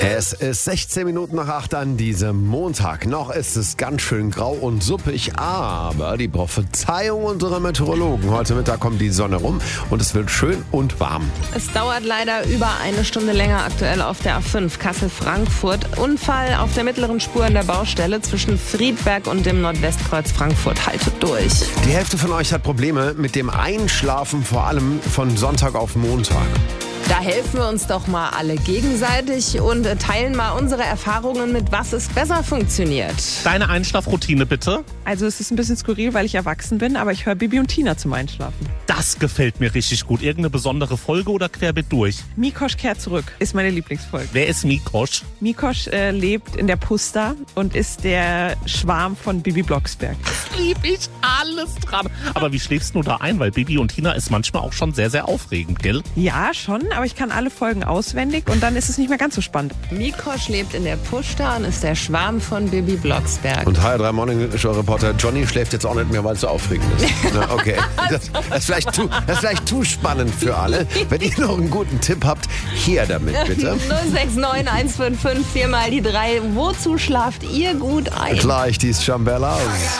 Es ist 16 Minuten nach 8 an diesem Montag. Noch ist es ganz schön grau und suppig, aber die Prophezeiung unserer Meteorologen: heute Mittag kommt die Sonne rum und es wird schön und warm. Es dauert leider über eine Stunde länger aktuell auf der A5 Kassel-Frankfurt. Unfall auf der mittleren Spur an der Baustelle zwischen Friedberg und dem Nordwestkreuz Frankfurt. Haltet durch. Die Hälfte von euch hat Probleme mit dem Einschlafen, vor allem von Sonntag auf Montag. Da helfen wir uns doch mal alle gegenseitig und teilen mal unsere Erfahrungen mit, was es besser funktioniert. Deine Einschlafroutine bitte? Also es ist ein bisschen skurril, weil ich erwachsen bin, aber ich höre Bibi und Tina zum Einschlafen. Das gefällt mir richtig gut. Irgendeine besondere Folge oder querbeet durch? Mikosch kehrt zurück, ist meine Lieblingsfolge. Wer ist Mikosch? Mikosch lebt in der Pusta und ist der Schwarm von Bibi Blocksberg. Lieb ich alles dran. Aber wie schläfst du da ein? Weil Bibi und Tina ist manchmal auch schon sehr, sehr aufregend, gell? Ja, schon, aber ich kann alle Folgen auswendig und dann ist es nicht mehr ganz so spannend. Mikosch lebt in der Pushta und ist der Schwarm von Bibi Blocksberg. Und HR3 Morning Show Reporter Johnny schläft jetzt auch nicht mehr, weil es so aufregend ist. Na, okay. Das ist vielleicht zu spannend für alle. Wenn ihr noch einen guten Tipp habt, hier damit bitte. 069 155 4 mal die 3. Wozu schlaft ihr gut ein? Gleich, die ist Chamberlaus.